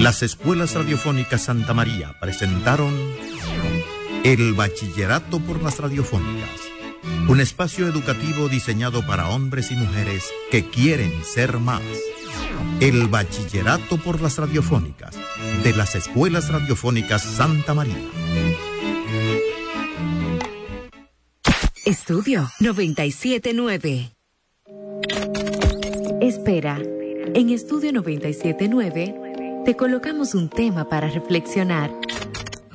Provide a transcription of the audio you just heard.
Las Escuelas Radiofónicas Santa María presentaron El Bachillerato por las Radiofónicas, un espacio educativo diseñado para hombres y mujeres que quieren ser más. El Bachillerato por las Radiofónicas, de las Escuelas Radiofónicas Santa María. Estudio 97.9. Espera, en Estudio 97.9 te colocamos un tema para reflexionar